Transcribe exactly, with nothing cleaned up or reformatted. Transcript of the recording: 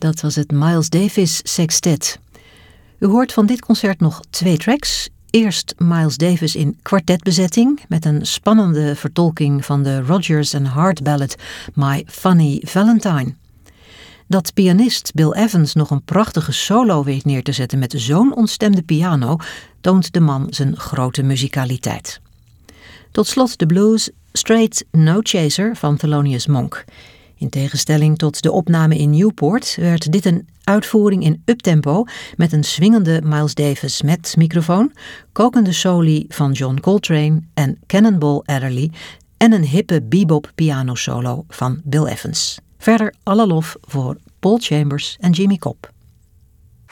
Dat was het Miles Davis Sextet. U hoort van dit concert nog twee tracks. Eerst Miles Davis in kwartetbezetting met een spannende vertolking van de Rodgers and Hart ballad My Funny Valentine. Dat pianist Bill Evans nog een prachtige solo weet neer te zetten met zo'n ontstemde piano, toont de man zijn grote muzikaliteit. Tot slot de blues Straight No Chaser van Thelonious Monk. In tegenstelling tot de opname in Newport werd dit een uitvoering in uptempo met een swingende Miles Davis met microfoon, kokende soli van John Coltrane en Cannonball Adderley en een hippe bebop pianosolo van Bill Evans. Verder alle lof voor Paul Chambers en Jimmy Cobb.